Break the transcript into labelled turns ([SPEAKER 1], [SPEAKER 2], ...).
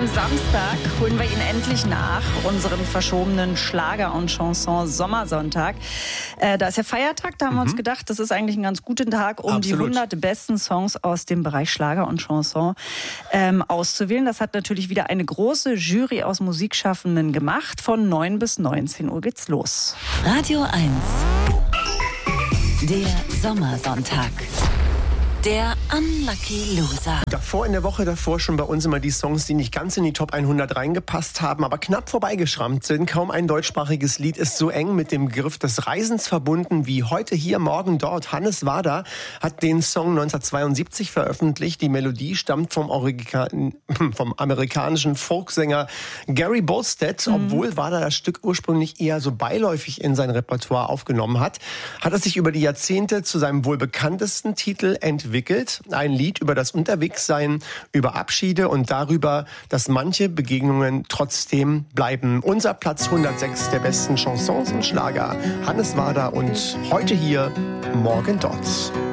[SPEAKER 1] am Samstag holen wir ihn endlich nach, unseren verschobenen Schlager- und Chanson-Sommersonntag. Da ist ja Feiertag, da haben wir uns gedacht, das ist eigentlich ein ganz guter Tag, um die 100 besten Songs aus dem Bereich Schlager und Chanson auszuwählen. Das hat natürlich wieder eine große Jury aus Musikschaffenden gemacht. Von 9 bis 19 Uhr geht's los.
[SPEAKER 2] Radio 1, der Sommersonntag. Der Unlucky Loser.
[SPEAKER 3] Davor in der Woche davor schon bei uns immer die Songs, die nicht ganz in die Top 100 reingepasst haben, aber knapp vorbeigeschrammt sind. Kaum ein deutschsprachiges Lied ist so eng mit dem Begriff des Reisens verbunden wie heute hier, morgen dort. Hannes Wader hat den Song 1972 veröffentlicht. Die Melodie stammt vom amerikanischen Folksänger Gary Bolstead. Obwohl Wader das Stück ursprünglich eher so beiläufig in sein Repertoire aufgenommen hat, hat er sich über die Jahrzehnte zu seinem wohl bekanntesten Titel entwickelt. Ein Lied über das Unterwegssein, über Abschiede und darüber, dass manche Begegnungen trotzdem bleiben. Unser Platz 106 der besten Chansons und Schlager. Hannes Wader und heute hier, morgen dort.